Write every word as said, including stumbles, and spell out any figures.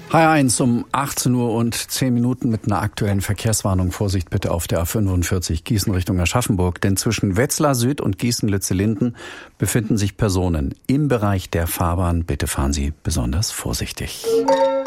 H eins um achtzehn Uhr und zehn Minuten mit einer aktuellen Verkehrswarnung. Vorsicht bitte auf der A fünfundvierzig Gießen Richtung Aschaffenburg, denn zwischen Wetzlar Süd und Gießen-Lützellinden befinden sich Personen im Bereich der Fahrbahn. Bitte fahren Sie besonders vorsichtig.